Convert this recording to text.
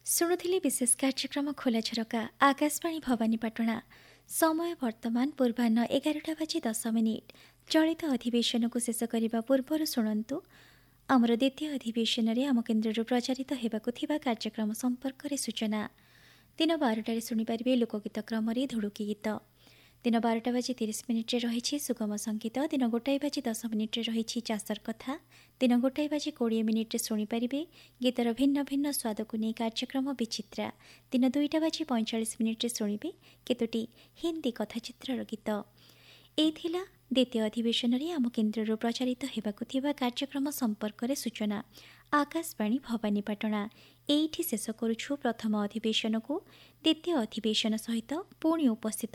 ଶୁଣୁଥିଲି ବିଶେଷ କାର୍ଯ୍ୟକ୍ରମ ଖୋଲା ଝରକା ଆକାଶବାଣୀ ଭବାନୀପାଟଣା। ସମୟ ବର୍ତ୍ତମାନ ପୂର୍ବାହ୍ନ 11:10। ଚଳିତ ଅଧିବେଶନକୁ ଶେଷ କରିବା ପୂର୍ବରୁ ଶୁଣନ୍ତୁ ଆମର ଦ୍ୱିତୀୟ ଅଧିବେଶନରେ ଆମ କେନ୍ଦ୍ରରୁ ପ୍ରଚାରିତ ହେବାକୁ ଥିବା କାର୍ଯ୍ୟକ୍ରମ ସମ୍ପର୍କରେ ସୂଚନା। ଦିନ 12ଟାରେ ଶୁଣିପାରିବେ ଲୋକଗୀତ କ୍ରମରେ ଧୁଡ଼ୁକି ଗୀତ। ଦିନ 12:30 ରହିଛି ସୁଗମ ସଙ୍ଗୀତ। ଦିନ 1:10 ରହିଛି ଚାଷର କଥା। ଦିନ 1:20 ଶୁଣିପାରିବେ ଗୀତର ଭିନ୍ନ ଭିନ୍ନ ସ୍ୱାଦକୁ ନେଇ କାର୍ଯ୍ୟକ୍ରମ ବିଚିତ୍ରା। ଦିନ 2:45 ଶୁଣିବେ କେତୋଟି ହିନ୍ଦୀ କଥାଚିତ୍ରର ଗୀତ। ଏହି ଥିଲା ଦ୍ୱିତୀୟ ଅଧିବେଶନରେ ଆମ କେନ୍ଦ୍ରରୁ ପ୍ରଚାରିତ ହେବାକୁ ଥିବା କାର୍ଯ୍ୟକ୍ରମ ସମ୍ପର୍କରେ ସୂଚନା। ଆକାଶବାଣୀ ଭବାନୀପାଟଣା। ଏଇଠି ଶେଷ କରୁଛୁ ପ୍ରଥମ ଅଧିବେଶନକୁ। ଦ୍ୱିତୀୟ ଅଧିବେଶନ ସହିତ ପୁଣି ଉପସ୍ଥିତ